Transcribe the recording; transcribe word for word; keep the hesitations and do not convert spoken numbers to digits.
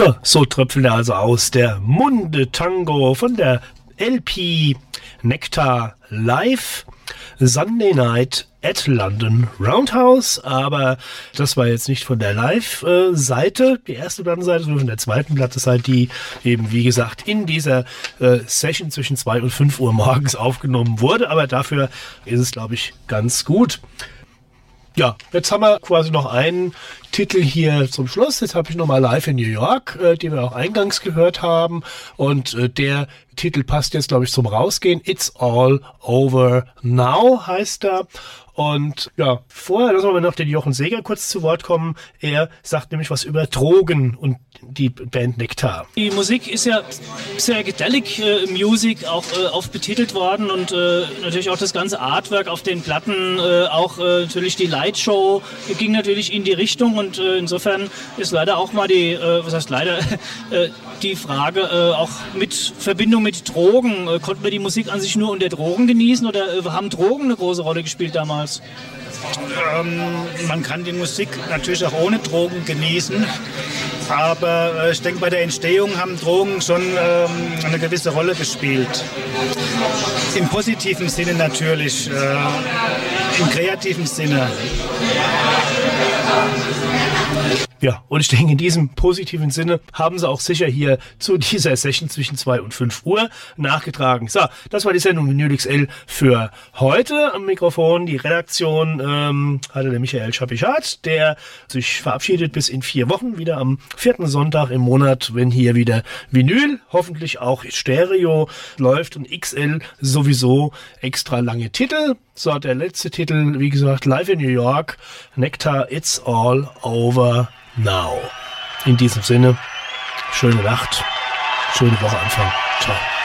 So, so tröpfeln also aus der Munde Tango von der L P Nektar Live Sunday Night at London Roundhouse, aber das war jetzt nicht von der Live-Seite, die erste Plattenseite, sondern von der zweiten Plattenseite, die eben, wie gesagt, in dieser äh, Session zwischen zwei und fünf Uhr morgens aufgenommen wurde, aber dafür ist es, glaube ich, ganz gut. Ja, jetzt haben wir quasi noch einen Titel hier zum Schluss. Jetzt habe ich nochmal Live in New York, äh, den wir auch eingangs gehört haben. Und äh, der Titel passt jetzt, glaube ich, zum Rausgehen. It's All Over Now heißt er. Und ja, vorher lassen wir noch den Jochen Seeger kurz zu Wort kommen. Er sagt nämlich was über Drogen und die Band Nektar. Die Musik ist ja Psychedelic äh, Music auch äh, oft betitelt worden und äh, natürlich auch das ganze Artwork auf den Platten, äh, auch äh, natürlich die Lightshow ging natürlich in die Richtung und äh, insofern ist leider auch mal die, äh, was heißt leider, äh, die Frage äh, auch mit Verbindung mit Drogen. Äh, konnten wir die Musik an sich nur unter Drogen genießen oder äh, haben Drogen eine große Rolle gespielt damals? Ähm, man kann die Musik natürlich auch ohne Drogen genießen, aber äh, ich denke, bei der Entstehung haben Drogen schon ähm, eine gewisse Rolle gespielt. Im positiven Sinne natürlich, äh, im kreativen Sinne. Ja, und ich denke, in diesem positiven Sinne haben sie auch sicher hier zu dieser Session zwischen zwei und fünf Uhr nachgetragen. So, das war die Sendung Vinyl X L für heute. Am Mikrofon die Redaktion ähm, hatte der Michael Schapichat, der sich verabschiedet bis in vier Wochen, wieder am vierten Sonntag im Monat, wenn hier wieder Vinyl, hoffentlich auch Stereo läuft und X L sowieso extra lange Titel. So, der letzte Titel, wie gesagt, Live in New York, Nektar, It's All Over Now. In diesem Sinne, schöne Nacht, schöne Woche Anfang. Ciao.